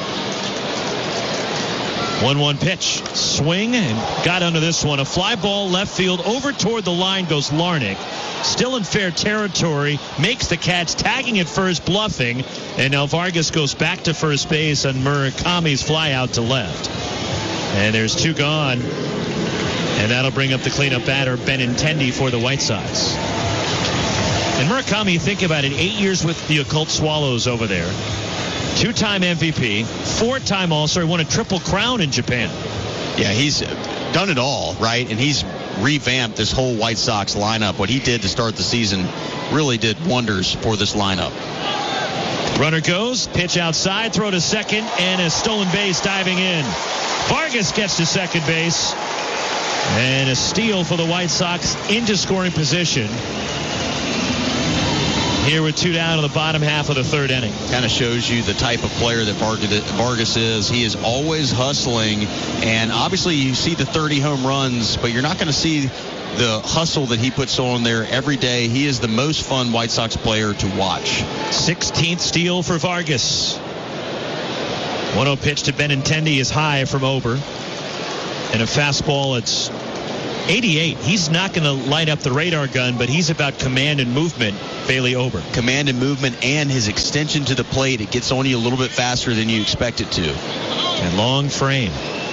1-1 pitch. Swing and got under this one. A fly ball left field over toward the line goes Larnach. Still in fair territory. Makes the catch. Tagging at first, bluffing. And now Vargas goes back to first base on Murakami's fly out to left. And there's 2 gone. And that'll bring up the cleanup batter, Benintendi, for the White Sox. And Murakami, think about it, 8 years with the Occult Swallows over there. 2-time MVP, 4-time All-Star, won a Triple Crown in Japan. Yeah, he's done it all, right? And he's revamped this whole White Sox lineup. What he did to start the season really did wonders for this lineup. Runner goes, pitch outside, throw to second, and a stolen base diving in. Vargas gets to second base, and a steal for the White Sox into scoring position. Here with 2 down in the bottom half of the third inning. Kind of shows you the type of player that Vargas is. He is always hustling, and obviously you see the 30 home runs, but you're not going to see the hustle that he puts on there every day. He is the most fun White Sox player to watch. 16th steal for Vargas. 1-0 pitch to Benintendi is high from Ober. And a fastball, it's 88. He's not going to light up the radar gun, but he's about command and movement, Bailey Ober. Command and movement and his extension to the plate. It gets on you a little bit faster than you expect it to. And long frame.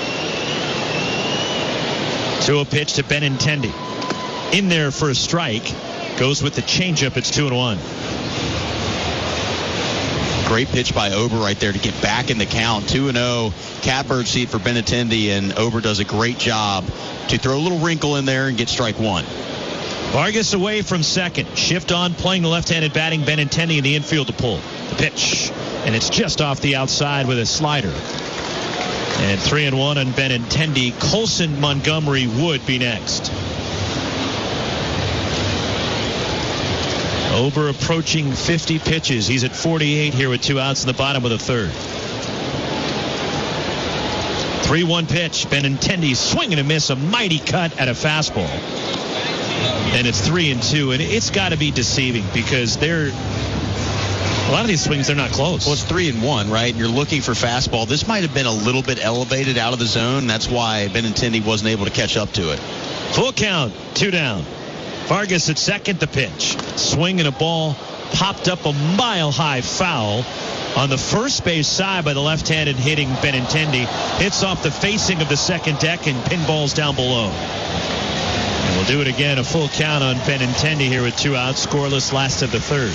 2-0 pitch to Benintendi. In there for a strike. Goes with the changeup. It's 2-1. Great pitch by Ober right there to get back in the count. 2-0. Catbird seat for Benintendi, and Ober does a great job to throw a little wrinkle in there and get strike one. Vargas away from second. Shift on, playing the left-handed batting. Benintendi in the infield to pull. The pitch. And it's just off the outside with a slider. And 3-1 on Benintendi. Colson Montgomery would be next. Ober approaching 50 pitches. He's at 48 here with 2 outs in the bottom of the third. 3-1 pitch. Benintendi swing and a miss. A mighty cut at a fastball. And it's 3-2. And it's got to be deceiving because a lot of these swings, they're not close. Well, it's 3-1, right? You're looking for fastball. This might have been a little bit elevated out of the zone. That's why Benintendi wasn't able to catch up to it. Full count, 2 down. Vargas at second, the pitch. Swing and a ball popped up a mile-high foul on the first base side by the left-handed hitting Benintendi. Hits off the facing of the second deck and pinballs down below. And we'll do it again, a full count on Benintendi here with 2 outs, scoreless last of the third.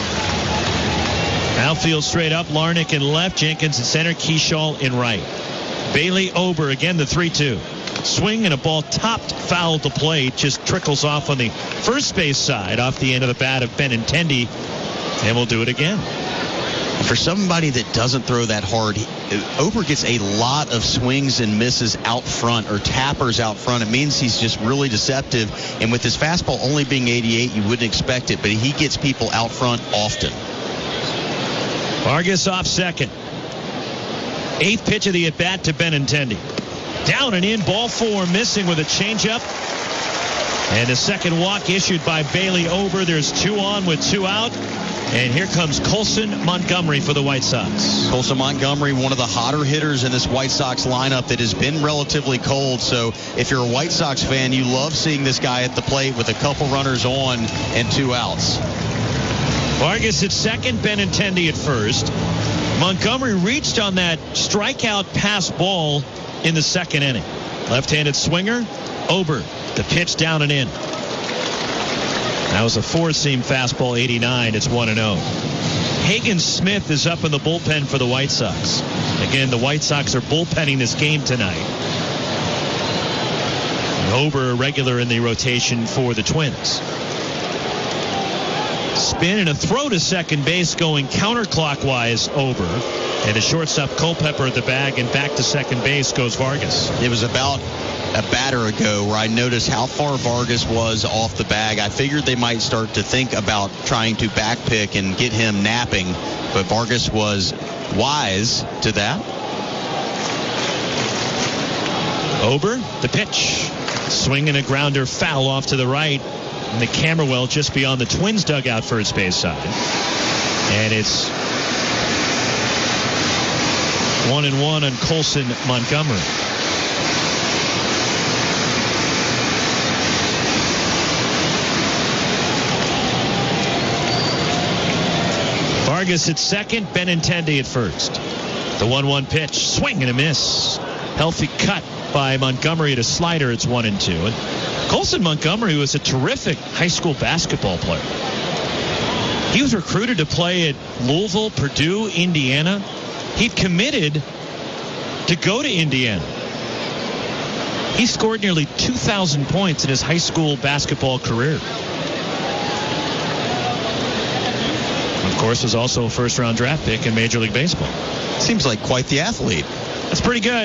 Outfield straight up, Larnach in left, Jenkins in center, Keyshaw in right. Bailey Ober again, the 3-2. Swing and a ball topped foul to plate. Just trickles off on the first base side off the end of the bat of Benintendi. And we'll do it again. For somebody that doesn't throw that hard, Ober gets a lot of swings and misses out front or tappers out front. It means he's just really deceptive. And with his fastball only being 88, you wouldn't expect it. But he gets people out front often. Vargas off second. 8th pitch of the at-bat to Benintendi. Down and in, ball 4, missing with a changeup. And a second walk issued by Bailey Ober. There's 2 on with 2 out. And here comes Colson Montgomery for the White Sox. Colson Montgomery, one of the hotter hitters in this White Sox lineup that has been relatively cold. So if you're a White Sox fan, you love seeing this guy at the plate with a couple runners on and 2 outs. Vargas at second, Benintendi at first. Montgomery reached on that strikeout pass ball in the second inning. Left-handed swinger, Ober, the pitch down and in. That was a 4-seam fastball, 89. It's 1-0. Hagen Smith is up in the bullpen for the White Sox. Again, the White Sox are bullpenning this game tonight. And Ober, a regular in the rotation for the Twins. Spin and a throw to second base going counterclockwise, Ober. And the shortstop Culpepper at the bag, and back to second base goes Vargas. It was about a batter ago where I noticed how far Vargas was off the bag. I figured they might start to think about trying to backpick and get him napping, but Vargas was wise to that. Ober, the pitch. Swing and a grounder foul off to the right. And the camera well just beyond the Twins dugout first base side. And it's 1-1 on Colson Montgomery. Vargas at second, Benintendi at first. The 1-1 pitch, swing and a miss. Healthy cut by Montgomery to slider. It's 1-2. And Colson Montgomery was a terrific high school basketball player. He was recruited to play at Louisville, Purdue, Indiana. He'd committed to go to Indiana. He scored nearly 2,000 points in his high school basketball career. Of course, was also a first-round draft pick in Major League Baseball. Seems like quite the athlete. That's pretty good.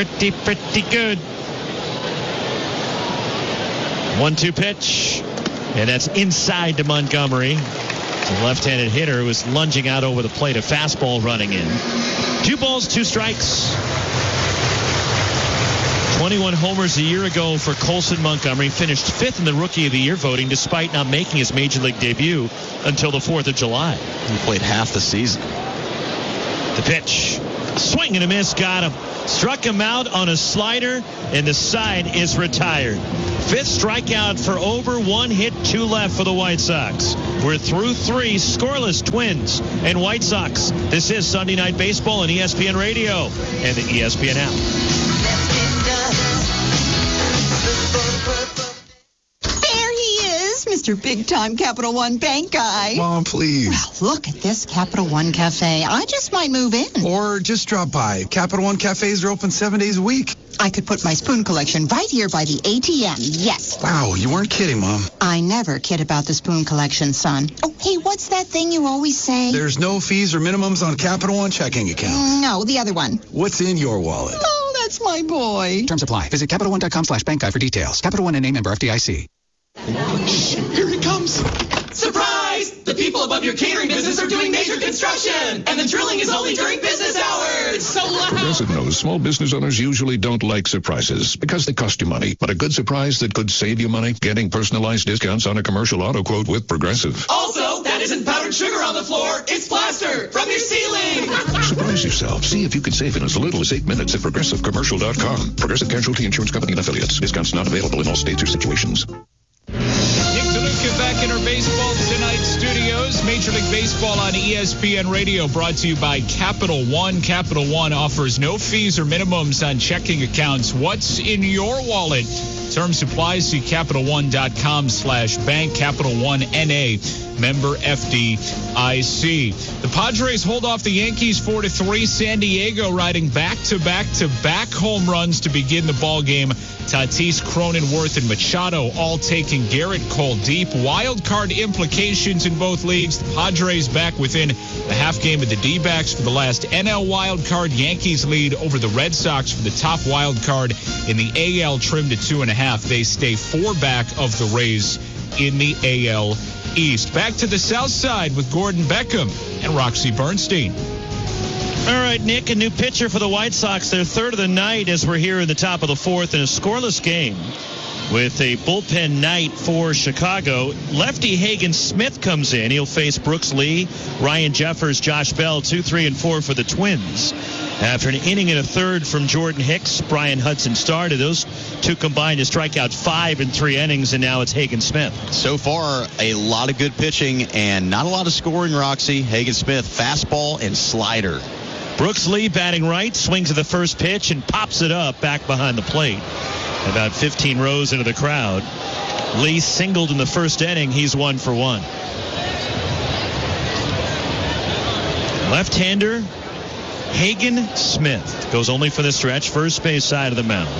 Pretty good. 1-2 pitch. And that's inside to Montgomery. The left-handed hitter was lunging out over the plate. A fastball running in. 2 balls, 2 strikes. 21 homers a year ago for Colson Montgomery. Finished 5th in the Rookie of the Year voting despite not making his Major League debut until the 4th of July. He played half the season. The pitch. Swing and a miss. Got him. Struck him out on a slider, and the side is retired. 5th strikeout for Ober. 1 hit, 2 left for the White Sox. We're through 3 scoreless Twins and White Sox. This is Sunday Night Baseball on ESPN Radio and the ESPN app. Mr. Big-Time Capital One Bank guy. Mom, please. Well, look at this Capital One Cafe. I just might move in. Or just drop by. Capital One Cafes are open 7 days a week. I could put my spoon collection right here by the ATM. Yes. Wow, you weren't kidding, Mom. I never kid about the spoon collection, son. Oh, hey, what's that thing you always say? There's no fees or minimums on Capital One checking account. No, the other one. What's in your wallet? Oh, that's my boy. Terms apply. Visit CapitalOne.com/bank guide for details. Capital One and a member FDIC. Here he comes. Surprise! The people above your catering business are doing major construction, and the drilling is only during business hours. So loud. Progressive knows small business owners usually don't like surprises because they cost you money. But a good surprise that could save you money? Getting personalized discounts on a commercial auto quote with Progressive. Also, that isn't powdered sugar on the floor. It's plaster from your ceiling. Surprise yourself. See if you can save in as little as 8 minutes at ProgressiveCommercial.com. Progressive Casualty Insurance Company and Affiliates. Discounts not available in all states or situations. Nick DeLuca back in our Baseball Tonight studios. Major League Baseball on ESPN Radio, brought to you by Capital One. Capital One offers no fees or minimums on checking accounts. What's in your wallet? Term supplies, see CapitalOne.com/bank. Capital One NA, member FDIC. The Padres hold off the Yankees 4-3. San Diego riding back-to-back-to-back home runs to begin the ball game. Tatis, Cronenworth, and Machado all taking Garrett Cole deep. Wild card implications in both leagues. The Padres back within a half game of the D-backs for the last NL wild card. Yankees lead over the Red Sox for the top wild card in the AL, trimmed to 2.5. They stay 4 back of the Rays in the AL East. Back to the South Side with Gordon Beckham and Roxy Bernstein. All right, Nick, a new pitcher for the White Sox. Their third of the night as we're here in the top of the 4th in a scoreless game with a bullpen night for Chicago. Lefty Hagen Smith comes in. He'll face Brooks Lee, Ryan Jeffers, Josh Bell, 2, 3, and 4 for the Twins. After an inning and a third from Jordan Hicks, Brian Hudson started. Those two combined to strike out 5 in 3 innings, and now it's Hagen Smith. So far, a lot of good pitching and not a lot of scoring, Roxy. Hagen Smith, fastball and slider. Brooks Lee batting right, swings at the first pitch and pops it up back behind the plate. About 15 rows into the crowd. Lee singled in the first inning. He's 1 for 1. Left-hander Hagen Smith goes only for the stretch, first base side of the mound.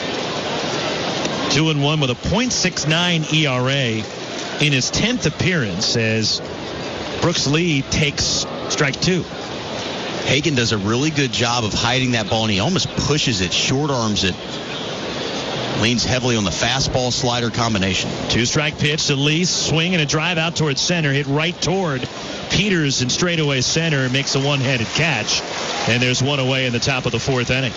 2-1 with a .69 ERA in his 10th appearance as Brooks Lee takes strike 2. Hagen does a really good job of hiding that ball, and he almost pushes it, short arms it. Leans heavily on the fastball slider combination. 2-strike pitch to Lee, swing and a drive out towards center, hit right toward Peters in straightaway center, and makes a one-handed catch. And there's 1 away in the top of the 4th inning.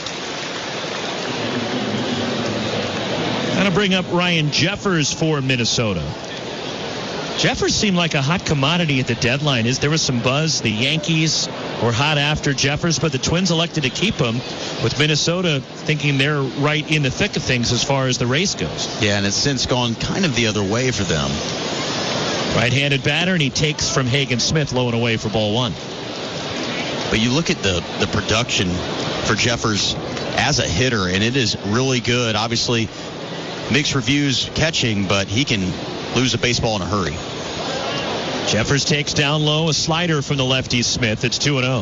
Gonna bring up Ryan Jeffers for Minnesota. Jeffers seemed like a hot commodity at the deadline. There was some buzz. The Yankees were hot after Jeffers, but the Twins elected to keep him, with Minnesota thinking they're right in the thick of things as far as the race goes. Yeah, and it's since gone kind of the other way for them. Right-handed batter, and he takes from Hagen Smith low and away for ball 1. But you look at the production for Jeffers as a hitter, and it is really good. Obviously, mixed reviews catching, but he can lose a baseball in a hurry. Jeffers takes down low, a slider from the lefty Smith. It's 2-0.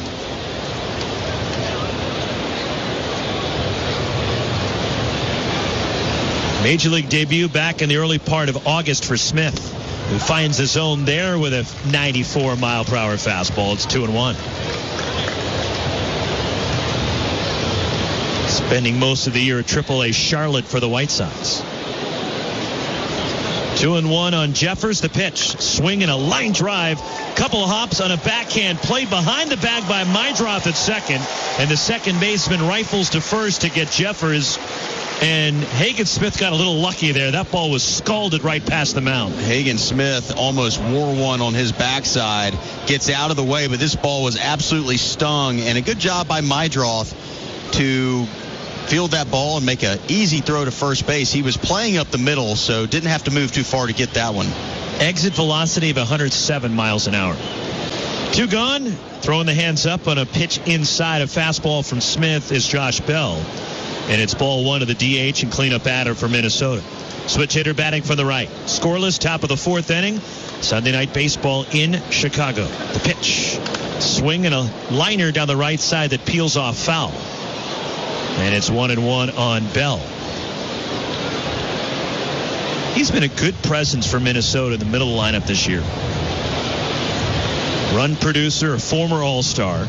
Major League debut back in the early part of August for Smith, who finds the zone there with a 94-mile-per-hour fastball. It's 2-1. Spending most of the year at AAA Charlotte for the White Sox. 2-1 on Jeffers. The pitch. Swing and a line drive. Couple of hops on a backhand. Played behind the bag by Meidroth at second. And the second baseman rifles to first to get Jeffers. And Hagen Smith got a little lucky there. That ball was scalded right past the mound. Hagen Smith almost wore one on his backside. Gets out of the way, but this ball was absolutely stung. And a good job by Meidroth to field that ball and make an easy throw to first base. He was playing up the middle, so didn't have to move too far to get that one. Exit velocity of 107 miles an hour. 2 gone. Throwing the hands up on a pitch inside. A fastball from Smith is Josh Bell. And it's ball 1 to the DH and cleanup batter for Minnesota. Switch hitter batting from the right. Scoreless, top of the 4th inning. Sunday Night Baseball in Chicago. The pitch. Swing and a liner down the right side that peels off foul. And it's 1-1 on Bell. He's been a good presence for Minnesota in the middle lineup this year. Run producer, a former All-Star.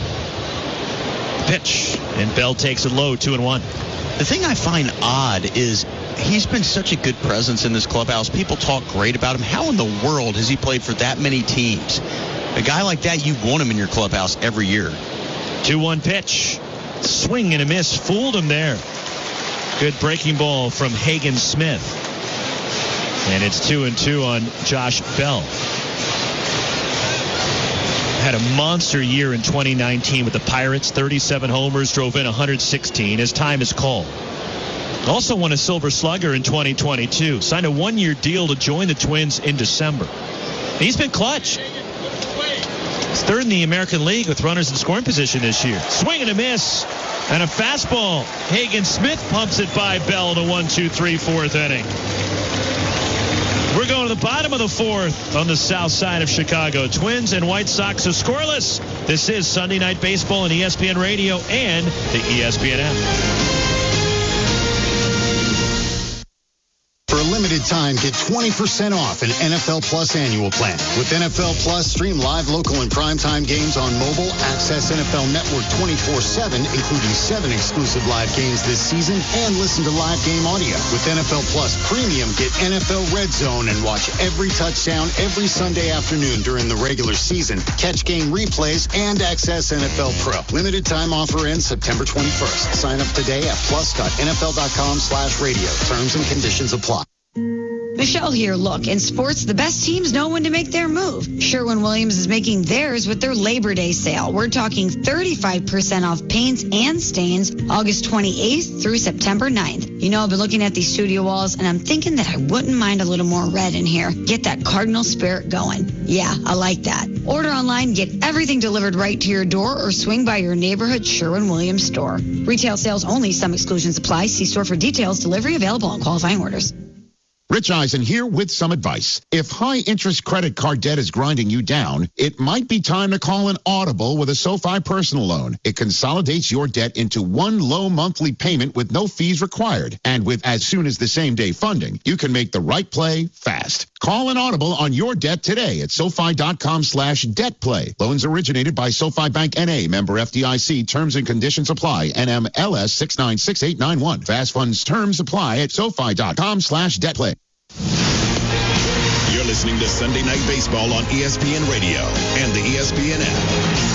Pitch, and Bell takes it low, 2-1. The thing I find odd is he's been such a good presence in this clubhouse. People talk great about him. How in the world has he played for that many teams? A guy like that, you want him in your clubhouse every year. 2-1 pitch. Swing and a miss. Fooled him there. Good breaking ball from Hagen Smith. And it's 2-2 on Josh Bell. Had a monster year in 2019 with the Pirates. 37 homers, drove in 116. His time is called. Also won a Silver Slugger in 2022. Signed a 1-year deal to join the Twins in December. He's been clutch. He's 3rd in the American League with runners in scoring position this year. Swing and a miss. And a fastball. Hagen Smith pumps it by Bell in the 1-2-3 4th inning. We're going to the bottom of the 4th on the south side of Chicago. Twins and White Sox are scoreless. This is Sunday Night Baseball on ESPN Radio and the ESPN app. For a limited time, get 20% off an NFL Plus annual plan. With NFL Plus, stream live, local, and primetime games on mobile. Access NFL Network 24/7, including 7 exclusive live games this season, and listen to live game audio. With NFL Plus Premium, get NFL Red Zone and watch every touchdown every Sunday afternoon during the regular season. Catch game replays and access NFL Pro. Limited time offer ends September 21st. Sign up today at plus.nfl.com/radio. Terms and conditions apply. Michelle here. Look, in sports, the best teams know when to make their move. Sherwin-Williams is making theirs with their Labor Day sale. We're talking 35% off paints and stains August 28th through September 9th. You know, I've been looking at these studio walls, and I'm thinking that I wouldn't mind a little more red in here. Get that Cardinal spirit going. Yeah, I like that. Order online, get everything delivered right to your door, or swing by your neighborhood Sherwin-Williams store. Retail sales only. Some exclusions apply. See store for details. Delivery available on qualifying orders. Rich Eisen here with some advice. If high-interest credit card debt is grinding you down, it might be time to call an Audible with a SoFi personal loan. It consolidates your debt into one low monthly payment with no fees required. And with as soon as the same-day funding, you can make the right play fast. Call an Audible on your debt today at SoFi.com/debtplay. Loans originated by SoFi Bank N.A. Member FDIC. Terms and conditions apply. NMLS 696891. Fast funds terms apply at SoFi.com/debtplay. You're listening to Sunday Night Baseball on ESPN Radio and the ESPN app.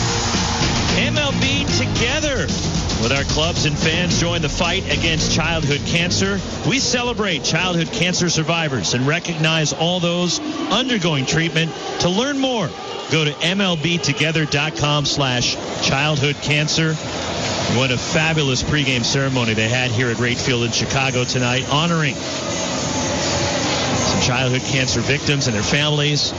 MLB Together. With our clubs and fans join the fight against childhood cancer. We celebrate childhood cancer survivors and recognize all those undergoing treatment. To learn more, go to MLBtogether.com/childhood cancer. What a fabulous pregame ceremony they had here at Wright Field in Chicago tonight, honoring some childhood cancer victims and their families,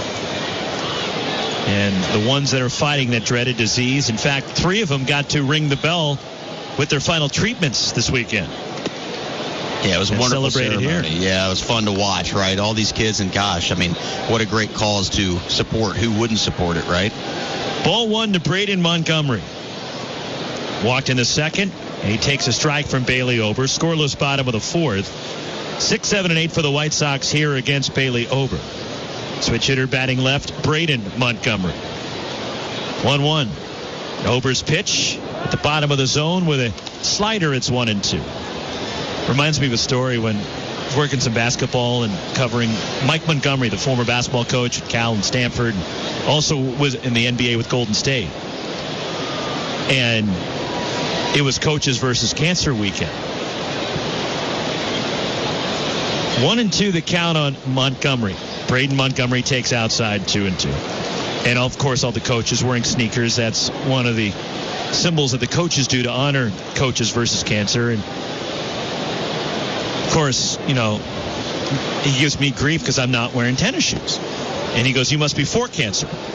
and the ones that are fighting that dreaded disease. In fact, 3 of them got to ring the bell with their final treatments this weekend. Yeah, it was a wonderful ceremony. Here. Yeah, it was fun to watch, right? All these kids, and gosh, I mean, what a great cause to support. Who wouldn't support it, right? Ball 1 to Braden Montgomery. Walked in the second, and he takes a strike from Bailey Ober. Scoreless bottom of the 4th. 6, 7, and 8 for the White Sox here against Bailey Ober. Switch hitter batting left, Braden Montgomery. 1-1. Ober's pitch at the bottom of the zone with a slider. It's 1-2. Reminds me of a story when working some basketball and covering Mike Montgomery, the former basketball coach at Cal and Stanford, also was in the NBA with Golden State. And it was coaches versus cancer weekend. 1-2 the count on Montgomery. Braden Montgomery takes outside 2-2. And, of course, all the coaches wearing sneakers. That's one of the symbols that the coaches do to honor coaches versus cancer. And, of course, you know, he gives me grief because I'm not wearing tennis shoes. And he goes, you must be for cancer.